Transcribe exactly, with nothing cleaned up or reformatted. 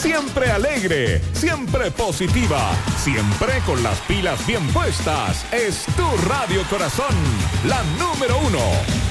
Siempre alegre, siempre positiva, siempre con las pilas bien puestas. Es tu Radio Corazón, la número uno.